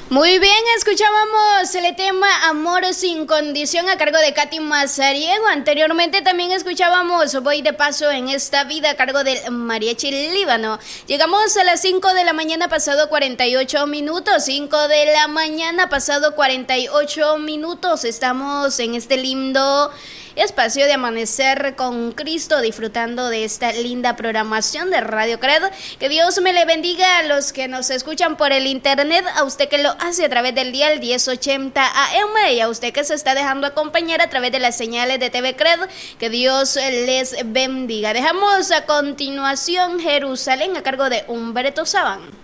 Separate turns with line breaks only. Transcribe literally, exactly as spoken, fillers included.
Muy bien, escuchábamos el tema Amor sin condición a cargo de Katy Mazariego. Anteriormente también escuchábamos Voy de paso en esta vida a cargo del Mariachi Líbano. Llegamos a las cinco de la mañana pasado cuarenta y ocho minutos. cinco de la mañana pasado cuarenta y ocho minutos. Estamos en este lindo espacio de Amanecer con Cristo, disfrutando de esta linda programación de Radio Credo. Que Dios me le bendiga a los que nos escuchan por el internet, a usted que lo hace a través del dial diez ochenta A M y a usted que se está dejando acompañar a través de las señales de T V Credo. Que Dios les bendiga. Dejamos a continuación Jerusalén a cargo de Humberto Sabán.